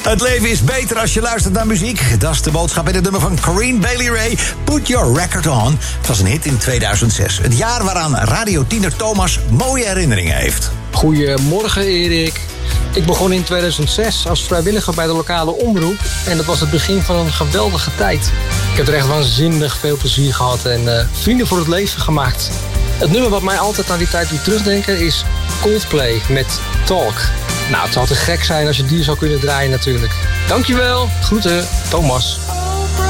Het leven is beter als je luistert naar muziek. Dat is de boodschap in het nummer van Corinne Bailey Rae. Put Your Record On. Het was een hit in 2006. Het jaar waaraan radiotiener Thomas mooie herinneringen heeft. Goedemorgen, Erik. Ik begon in 2006 als vrijwilliger bij de lokale omroep. En dat was het begin van een geweldige tijd. Ik heb er echt waanzinnig veel plezier gehad en vrienden voor het leven gemaakt. Het nummer wat mij altijd aan die tijd doet terugdenken is Coldplay met Talk. Nou, het zou te gek zijn als je die zou kunnen draaien natuurlijk. Dankjewel. Groeten, Thomas.